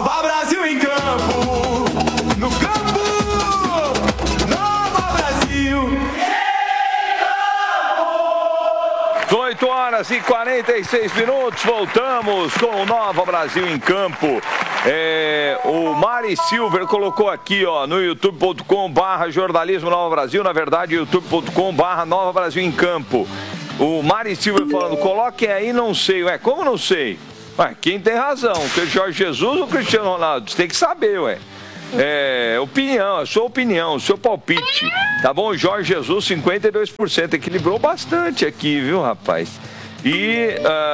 Nova Brasil em campo, no campo, Nova Brasil. 8 horas e 46 minutos, voltamos com o Nova Brasil em campo. O Mari Silver colocou aqui, ó, no youtube.com/jornalismo Nova Brasil, na verdade, youtube.com/Nova Brasil em campo. O Mari Silver falando, coloquem aí, não sei. Ué, como não sei? Ué, quem tem razão? O Jorge Jesus ou o Cristiano Ronaldo? Você tem que saber, ué. Opinião, a sua opinião, o seu palpite. Tá bom? Jorge Jesus, 52%. Equilibrou bastante aqui, viu, rapaz? E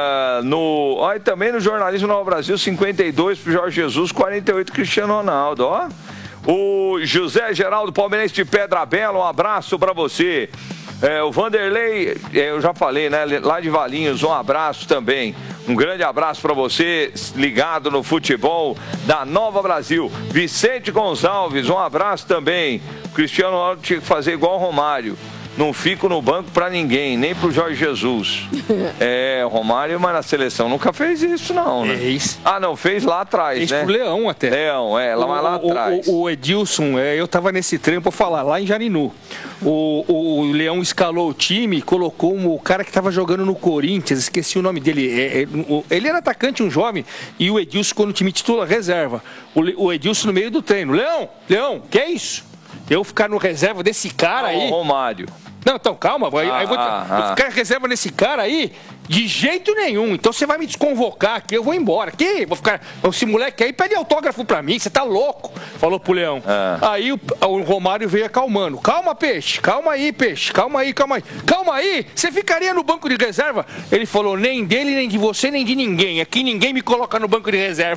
também no jornalismo Nova Brasil, 52% pro Jorge Jesus, 48% Cristiano Ronaldo, ó. O José Geraldo Palmeirense de Pedra Bela, um abraço pra você. O Vanderlei, eu já falei, né? Lá de Valinhos, um abraço também. Um grande abraço para você, ligado no futebol da Nova Brasil. Vicente Gonçalves, um abraço também. Cristiano Ronaldo tinha que fazer igual o Romário. Não fico no banco para ninguém, nem pro Jorge Jesus. O Romário, mas na seleção nunca fez isso, não, né? Não, fez lá atrás, fez né? Pro Leão até. Leão, mas lá atrás. O Edilson, eu tava nesse treino pra falar, lá em Jarinu. O Leão escalou o time, colocou o cara que tava jogando no Corinthians, esqueci o nome dele. Ele era atacante, um jovem, e o Edilson ficou no time titular, reserva. O Edilson no meio do treino. Leão, que é isso? Eu ficar no reserva desse cara aí... Romário. Não, então, calma. Vou ficar reserva nesse cara aí de jeito nenhum. Então você vai me desconvocar aqui, eu vou embora. Vou ficar... Esse moleque aí pede autógrafo pra mim, você tá louco. Falou pro Leão. Aí o Romário veio acalmando. Calma, peixe. Calma aí, peixe. Calma aí. Calma aí. Você ficaria no banco de reserva? Ele falou, nem dele, nem de você, nem de ninguém. Aqui ninguém me coloca no banco de reserva.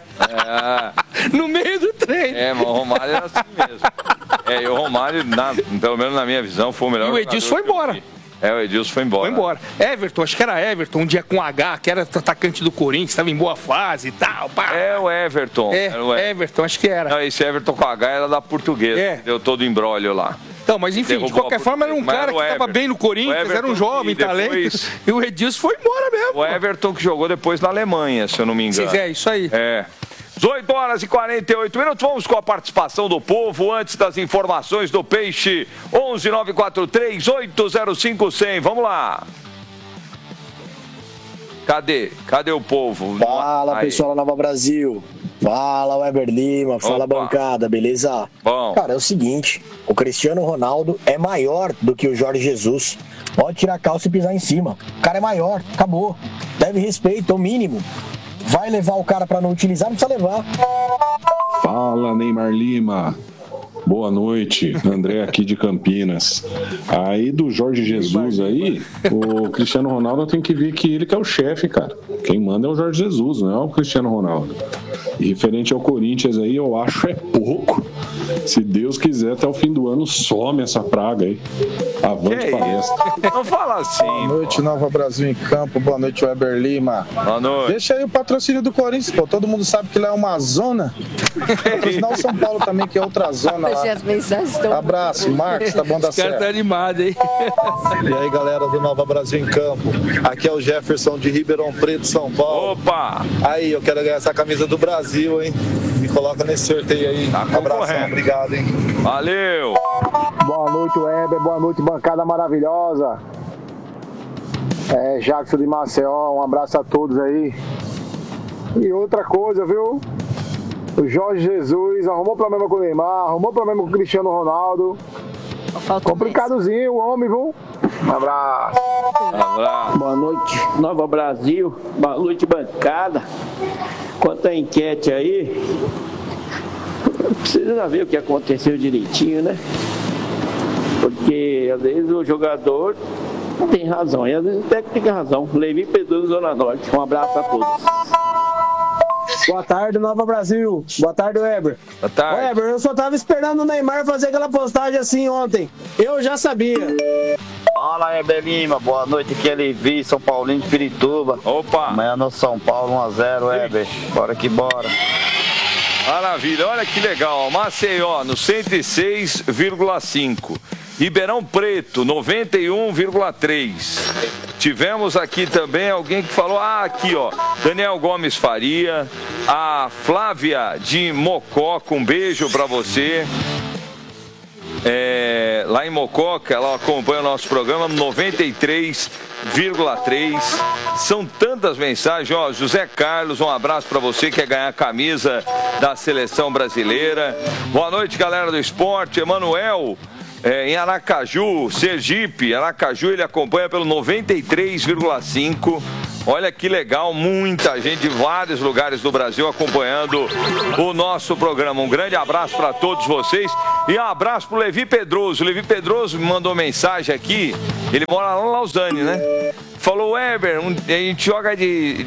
No meio do treino. Mas o Romário era assim mesmo. E o Romário, pelo menos na minha visão, foi o melhor. E o Edilson foi embora. O Edilson foi embora. Everton, acho que era Everton, um dia com H, que era atacante do Corinthians, estava em boa fase e tal. Pá. O Everton. Everton, acho que era. Não, esse Everton com H era da Portuguesa. Deu todo o embrólio lá. Então, mas enfim, de qualquer forma, era um cara que estava bem no Corinthians, era um jovem talento. E o Edilson foi embora mesmo. O Everton que jogou depois na Alemanha, se eu não me engano. Isso aí. 18 horas e 48 minutos, vamos com a participação do povo antes das informações do Peixe. 11-943-805-100, vamos lá. Cadê o povo? Fala, pessoal da Nova Brasil. Fala, Weber Lima. Fala, bancada, beleza? Bom. Cara, é o seguinte, o Cristiano Ronaldo é maior do que o Jorge Jesus. Pode tirar a calça e pisar em cima. O cara é maior, acabou. Deve respeito, é o mínimo. Vai levar o cara pra não utilizar, não precisa levar. Fala, Neymar Lima. Boa noite, André aqui de Campinas. Aí do Jorge Jesus aí, o Cristiano Ronaldo tem que ver que ele que é o chefe, cara. Quem manda é o Jorge Jesus, não é o Cristiano Ronaldo. E referente ao Corinthians aí, eu acho pouco. Se Deus quiser, até o fim do ano some essa praga aí. Avante palestra. Não fala assim. Boa noite, Nova Brasil em campo. Boa noite, Weber Lima. Boa noite. Deixa aí o patrocínio do Corinthians, pô. Todo mundo sabe que lá é uma zona. Patrocinar o São Paulo também, que é outra zona lá. As mensagens estão... Abraço, Marcos, tá bom da certo. O cara tá animado, hein? E aí, galera do Nova Brasil em campo. Aqui é o Jefferson de Ribeirão Preto, São Paulo. Opa! Aí, eu quero ganhar essa camisa do Brasil, hein? Me coloca nesse sorteio aí. Abração, obrigado, hein? Valeu! Boa noite, Weber. Boa noite, bancada maravilhosa. Jackson de Maceió, um abraço a todos aí. E outra coisa, viu? O Jorge Jesus arrumou problema com o Neymar, arrumou problema com o Cristiano Ronaldo. Complicadozinho o homem, viu? Um abraço. Boa noite, Nova Brasil. Boa noite, bancada. Quanto à enquete aí, precisa ver o que aconteceu direitinho, né? Porque às vezes o jogador tem razão e às vezes o técnico tem razão. Levi Pedro, Zona Norte. Um abraço a todos. Boa tarde, Nova Brasil. Boa tarde, Weber. Boa tarde. Weber, eu só tava esperando o Neymar fazer aquela postagem assim ontem. Eu já sabia. Fala, Weber Lima. Boa noite, aqui é Levi, São Paulinho de Pirituba. Opa! Amanhã no São Paulo, 1-0, Weber. Bora que bora. Maravilha, olha que legal. Maceió no 106,5. Ribeirão Preto, 91,3. Tivemos aqui também alguém que falou, aqui ó, Daniel Gomes Faria, a Flávia de Mococa, um beijo pra você. Lá em Mococa, ela acompanha o nosso programa 93,3. São tantas mensagens, ó, José Carlos, um abraço para você que quer ganhar a camisa da seleção brasileira. Boa noite, galera do esporte. Emanuel, em Aracaju, Sergipe, Aracaju, ele acompanha pelo 93,5. Olha que legal, muita gente de vários lugares do Brasil acompanhando o nosso programa. Um grande abraço para todos vocês e um abraço para o Levi Pedroso. O Levi Pedroso me mandou mensagem aqui, ele mora lá em Lausanne, né? Falou, Weber, a gente joga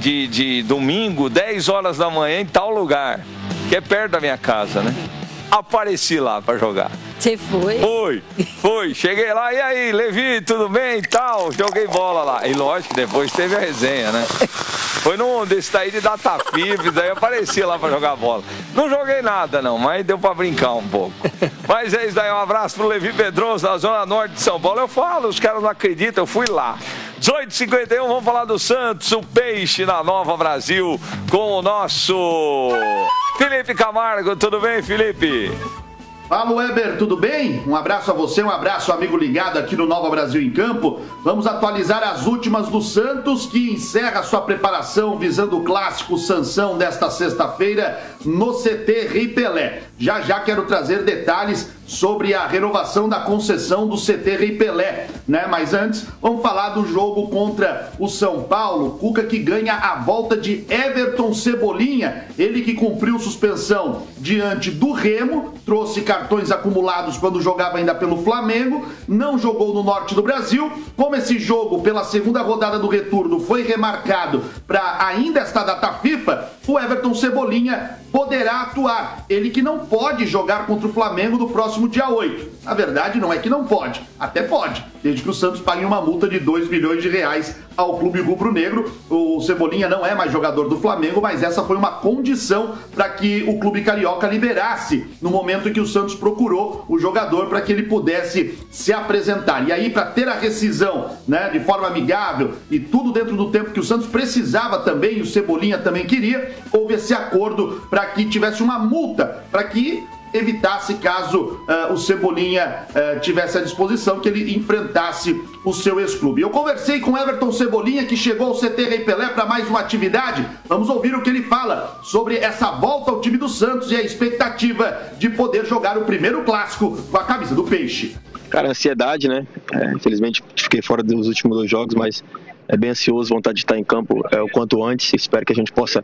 de domingo, 10 horas da manhã em tal lugar, que é perto da minha casa, né? Apareci lá para jogar. Você foi? Foi. Cheguei lá, e aí, Levi, tudo bem e tal? Joguei bola lá. E lógico, depois teve a resenha, né? Foi num desse daí de Datafips, daí apareci lá pra jogar bola. Não joguei nada, não, mas deu pra brincar um pouco. Mas é isso daí, um abraço pro Levi Pedroso, na Zona Norte de São Paulo. Eu falo, os caras não acreditam, eu fui lá. 18h51, vamos falar do Santos, o Peixe na Nova Brasil, com o nosso Felipe Camargo. Tudo bem, Felipe? Fala, Weber, tudo bem? Um abraço a você, um abraço, amigo ligado aqui no Nova Brasil em Campo. Vamos atualizar as últimas do Santos, que encerra sua preparação visando o clássico Sansão desta sexta-feira no CT Rei Pelé. Já quero trazer detalhes sobre a renovação da concessão do CT Rei Pelé, né? Mas antes, vamos falar do jogo contra o São Paulo. Cuca que ganha a volta de Everton Cebolinha, ele que cumpriu suspensão diante do Remo, trouxe cartões acumulados quando jogava ainda pelo Flamengo, não jogou no norte do Brasil. Como esse jogo pela segunda rodada do retorno foi remarcado para ainda esta data FIFA, o Everton Cebolinha poderá atuar. Ele que não pode jogar contra o Flamengo no próximo dia 8. Na verdade, não é que não pode, até pode, desde que o Santos pague uma multa de 2 milhões de reais ao clube rubro-negro. O Cebolinha não é mais jogador do Flamengo, mas essa foi uma condição para que o clube carioca liberasse no momento em que o Santos procurou o jogador para que ele pudesse se apresentar. E aí, para ter a rescisão, né, de forma amigável e tudo dentro do tempo que o Santos precisava também, e o Cebolinha também queria, houve esse acordo para que tivesse uma multa, para que evitasse, caso o Cebolinha tivesse à disposição, que ele enfrentasse o seu ex-clube. Eu conversei com Everton Cebolinha, que chegou ao CT Rei Pelé para mais uma atividade. Vamos ouvir o que ele fala sobre essa volta ao time do Santos e a expectativa de poder jogar o primeiro clássico com a camisa do Peixe. Cara, ansiedade, né? Infelizmente fiquei fora dos últimos 2 jogos, mas é bem ansioso, vontade de estar em campo o quanto antes. Espero que a gente possa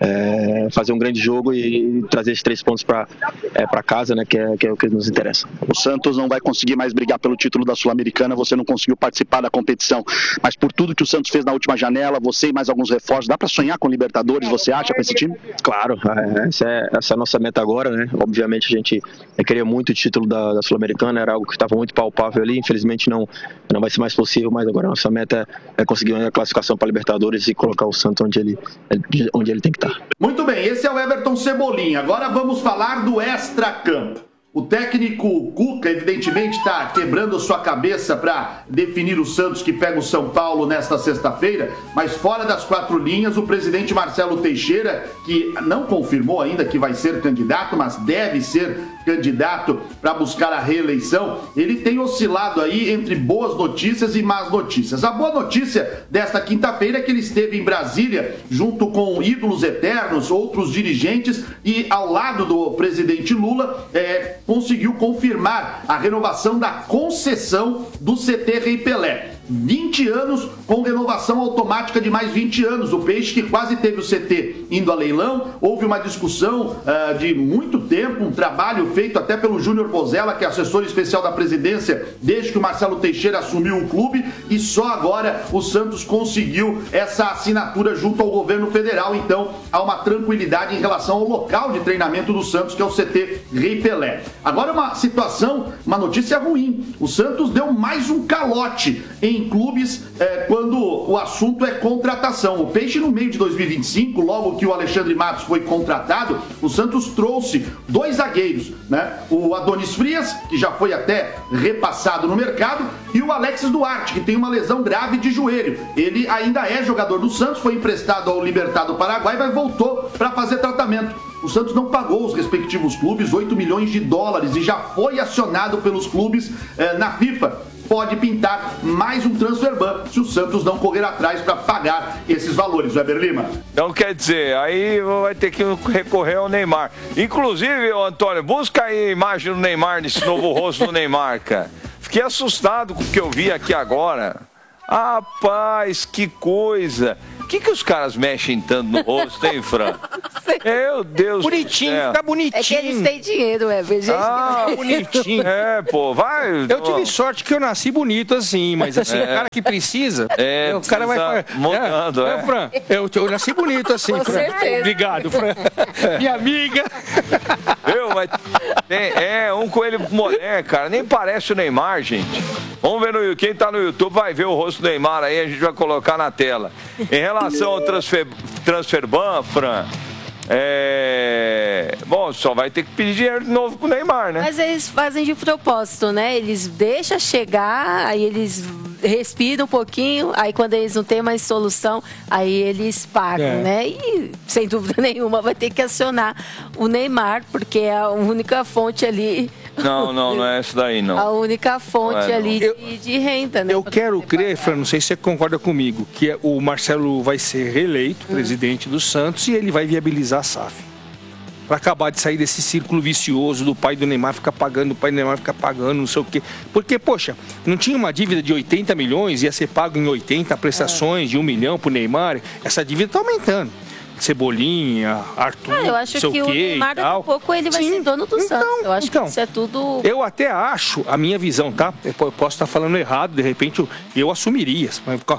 fazer um grande jogo e trazer esses 3 pontos para casa, né, que é o que nos interessa. O Santos não vai conseguir mais brigar pelo título da Sul-Americana, você não conseguiu participar da competição, mas por tudo que o Santos fez na última janela, você e mais alguns reforços, dá para sonhar com Libertadores, você acha, para esse time? Claro, essa é a nossa meta agora, né? Obviamente a gente queria muito o título da Sul-Americana, era algo que estava muito palpável ali, infelizmente não vai ser mais possível, mas agora a nossa meta é conseguir a classificação para Libertadores e colocar o Santos onde ele tem que estar. Muito bem, esse é o Everton Cebolinha. Agora vamos falar do extracampo. O técnico Cuca, evidentemente, está quebrando a sua cabeça para definir o Santos que pega o São Paulo nesta sexta-feira, mas fora das 4 linhas, o presidente Marcelo Teixeira, que não confirmou ainda que vai ser candidato, mas deve ser candidato para buscar a reeleição, ele tem oscilado aí entre boas notícias e más notícias. A boa notícia desta quinta-feira é que ele esteve em Brasília junto com ídolos eternos, outros dirigentes, e ao lado do presidente Lula, conseguiu confirmar a renovação da concessão do CT Rei Pelé. 20 anos com renovação automática de mais 20 anos. O Peixe, que quase teve o CT indo a leilão, houve uma discussão de muito tempo, um trabalho feito até pelo Júnior Bozella, que é assessor especial da presidência desde que o Marcelo Teixeira assumiu o clube, e só agora o Santos conseguiu essa assinatura junto ao governo federal. Então há uma tranquilidade em relação ao local de treinamento do Santos, que é o CT Rei Pelé. Agora uma notícia ruim. O Santos deu mais um calote em em clubes quando o assunto é contratação. O Peixe, no meio de 2025, logo que o Alexandre Matos foi contratado, o Santos trouxe 2 zagueiros, né? O Adonis Frias, que já foi até repassado no mercado, e o Alexis Duarte, que tem uma lesão grave de joelho. Ele ainda é jogador do Santos, foi emprestado ao Libertad do Paraguai, mas voltou para fazer tratamento. O Santos não pagou os respectivos clubes 8 milhões de dólares e já foi acionado pelos clubes na FIFA. Pode pintar mais um transfer ban se o Santos não correr atrás para pagar esses valores, Weber Lima. Então quer dizer, aí vai ter que recorrer ao Neymar. Inclusive, Antônio, busca aí a imagem do Neymar, nesse novo rosto do Neymar, cara. Fiquei assustado com o que eu vi aqui agora. Rapaz, que coisa. Por que os caras mexem tanto no rosto, hein, Fran? Meu Deus bonitinho, do céu. Fica bonitinho. É que eles têm dinheiro, gente. Bonitinho. Pô, vai. Eu tive sorte que eu nasci bonito assim, mas assim, o cara que precisa, o cara vai... Montando, Fran, eu nasci bonito assim, Com Fran. certeza. Obrigado, Fran. Minha amiga. Mas um coelho moré, cara. Nem parece o Neymar, gente. Vamos ver, quem tá no YouTube vai ver o rosto do Neymar aí, a gente vai colocar na tela. Em relação ao transfer ban, Fran, bom, só vai ter que pedir dinheiro de novo pro Neymar, né? Mas eles fazem de propósito, né? Eles deixam chegar, aí eles respiram um pouquinho, aí quando eles não têm mais solução, aí eles pagam, né? E, sem dúvida nenhuma, vai ter que acionar o Neymar, porque é a única fonte ali... Não é essa daí, não. A única fonte ali de renda, né? Eu quero crer, Fran, não sei se você concorda comigo, que o Marcelo vai ser reeleito presidente do Santos e ele vai viabilizar a SAF. Para acabar de sair desse círculo vicioso do pai do Neymar ficar pagando, não sei o quê. Porque, poxa, não tinha uma dívida de 80 milhões, ia ser pago em 80 prestações de 1 milhão pro Neymar. Essa dívida tá aumentando. Cebolinha, Arthur, eu acho que o Neymar daqui a pouco ele vai ser dono do Santos. Eu acho que isso é tudo... Eu até acho, a minha visão, tá? Eu posso estar falando errado, de repente eu assumiria.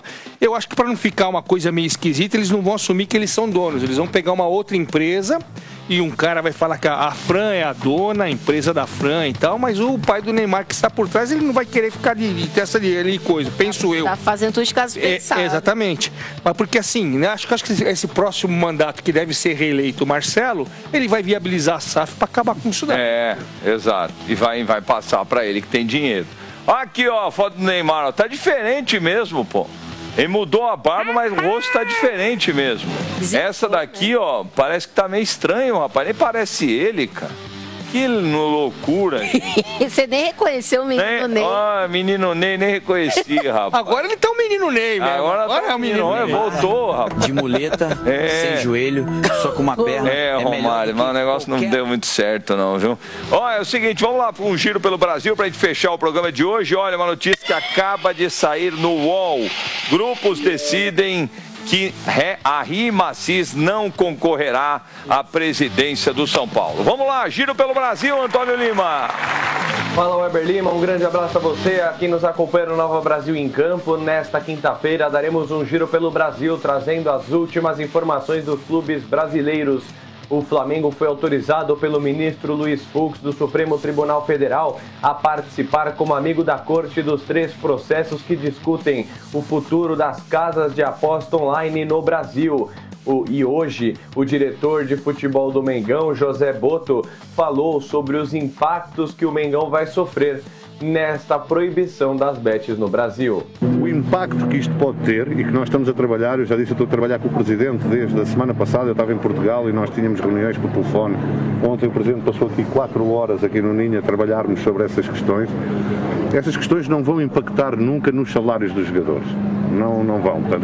Eu acho que para não ficar uma coisa meio esquisita, eles não vão assumir que eles são donos. Eles vão pegar uma outra empresa e um cara vai falar que a Fran é a dona, a empresa da Fran e tal, mas o pai do Neymar que está por trás, ele não vai querer ficar de testa de coisa, penso eu. Tá fazendo tudo de caso pensado. Exatamente. Mas porque assim, né, acho que esse próximo mandato que deve ser reeleito o Marcelo, ele vai viabilizar a SAF para acabar com isso daí. Exato. E vai passar para ele que tem dinheiro. Aqui, ó, a foto do Neymar, ó, tá diferente mesmo, pô. Ele mudou a barba, mas o rosto tá diferente mesmo. Essa daqui, ó, parece que tá meio estranho, rapaz. Nem parece ele, cara. Que loucura. Você nem reconheceu o menino Ney. Menino Ney, nem reconheci, rapaz. Agora ele tá o menino Ney, mesmo. Agora é o menino Ney. Voltou, rapaz. De muleta, sem joelho, só com uma perna. Romário, mas o negócio não deu muito certo, não, viu? Ó, é o seguinte, vamos lá para um giro pelo Brasil pra gente fechar o programa de hoje. Olha, uma notícia que acaba de sair no UOL. Grupos decidem que a RIMACIS não concorrerá à presidência do São Paulo. Vamos lá, giro pelo Brasil, Antônio Lima. Fala, Weber Lima, um grande abraço a você, a quem nos acompanha no Nova Brasil em Campo. Nesta quinta-feira daremos um giro pelo Brasil, trazendo as últimas informações dos clubes brasileiros. O Flamengo foi autorizado pelo ministro Luiz Fux do Supremo Tribunal Federal a participar como amigo da corte dos 3 processos que discutem o futuro das casas de aposta online no Brasil. E hoje, o diretor de futebol do Mengão, José Boto, falou sobre os impactos que o Mengão vai sofrer nesta proibição das bets no Brasil. O impacto que isto pode ter e que nós estamos a trabalhar, eu já disse, eu estou a trabalhar com o Presidente desde a semana passada, eu estava em Portugal e nós tínhamos reuniões por telefone. Ontem o Presidente passou aqui 4 horas aqui no Ninho a trabalharmos sobre essas questões. Essas questões não vão impactar nunca nos salários dos jogadores. Não vão. Portanto,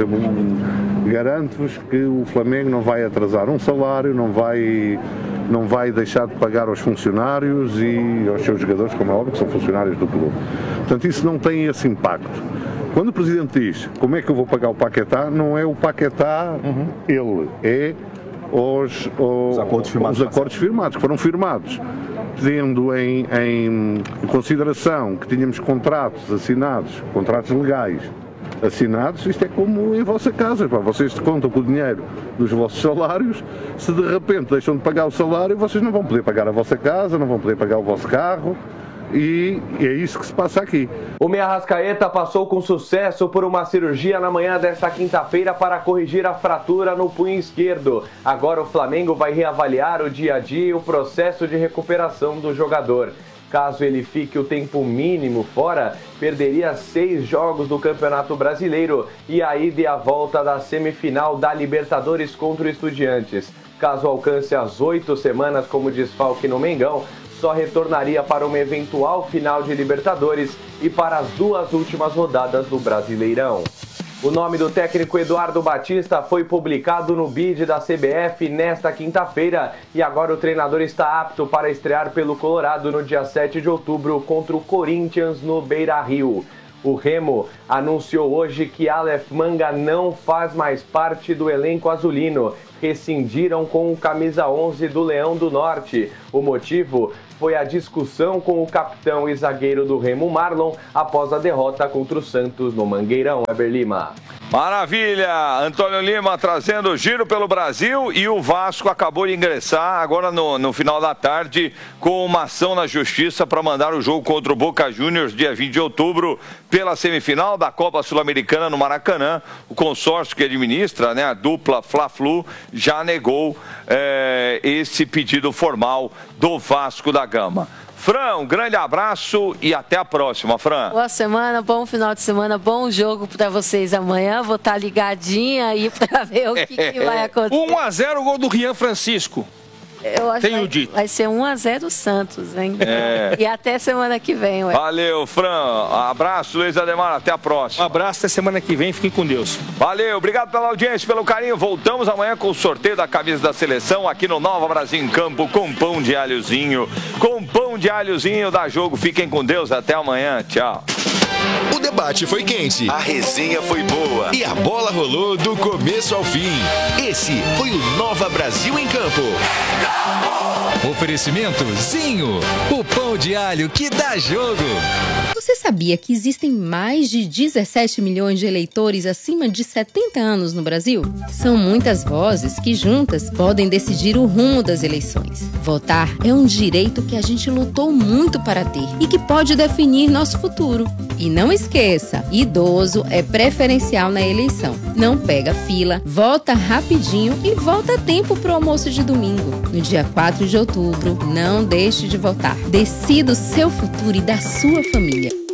eu garanto-vos que o Flamengo não vai atrasar um salário, não vai deixar de pagar aos funcionários e aos seus jogadores, como é óbvio, que são funcionários do clube. Portanto, isso não tem esse impacto. Quando o Presidente diz como é que eu vou pagar o Paquetá, não é o Paquetá ele, é os acordos firmados, que foram firmados, tendo em consideração que tínhamos contratos assinados, contratos legais, assinados, isto é como em vossa casa, vocês contam com o dinheiro dos vossos salários, se de repente deixam de pagar o salário, vocês não vão poder pagar a vossa casa, não vão poder pagar o vosso carro, E é isso que se passa aqui. O Meia Arrascaeta passou com sucesso por uma cirurgia na manhã desta quinta-feira para corrigir a fratura no punho esquerdo. Agora o Flamengo vai reavaliar o dia a dia e o processo de recuperação do jogador. Caso ele fique o tempo mínimo fora, perderia 6 jogos do Campeonato Brasileiro e a ida e a volta da semifinal da Libertadores contra o Estudiantes. Caso alcance as 8 semanas como desfalque no Mengão, só retornaria para uma eventual final de Libertadores e para as 2 últimas rodadas do Brasileirão. O nome do técnico Eduardo Batista foi publicado no BID da CBF nesta quinta-feira e agora o treinador está apto para estrear pelo Colorado no dia 7 de outubro contra o Corinthians no Beira-Rio. O Remo anunciou hoje que Aleph Manga não faz mais parte do elenco azulino. Rescindiram com o camisa 11 do Leão do Norte. O motivo foi a discussão com o capitão e zagueiro do Remo, Marlon, após a derrota contra o Santos no Mangueirão. Weber Lima. Maravilha! Antônio Lima trazendo o giro pelo Brasil e o Vasco acabou de ingressar agora no final da tarde com uma ação na Justiça para mandar o jogo contra o Boca Juniors dia 20 de outubro pela semifinal da Copa Sul-Americana no Maracanã. O consórcio que administra, né, a dupla Fla-Flu, já negou esse pedido formal do Vasco da Gama. Fran, um grande abraço e até a próxima, Fran. Boa semana, bom final de semana, bom jogo para vocês amanhã. Vou estar ligadinha aí para ver o que vai acontecer. 1-0 o gol do Rian Francisco. Eu acho que vai ser 1-0 Santos, hein? E até semana que vem, ué. Valeu, Fran. Abraço, Luiz Ademar. Até a próxima. Um abraço, até semana que vem. Fiquem com Deus. Valeu, obrigado pela audiência, pelo carinho. Voltamos amanhã com o sorteio da camisa da seleção aqui no Nova Brasil em Campo com pão de alhozinho. Com pão de alhozinho da jogo. Fiquem com Deus. Até amanhã. Tchau. O debate foi quente, a resenha foi boa e a bola rolou do começo ao fim. Esse foi o Nova Brasil em Campo. Oferecimento Zinho, o pão de alho que dá jogo. Você sabia que existem mais de 17 milhões de eleitores acima de 70 anos no Brasil? São muitas vozes que juntas podem decidir o rumo das eleições. Votar é um direito que a gente lutou muito para ter e que pode definir nosso futuro. E não esqueça, idoso é preferencial na eleição. Não pega fila, vota rapidinho e volta a tempo pro almoço de domingo. No dia 4 de outubro, não deixe de votar. Decida o seu futuro e da sua família.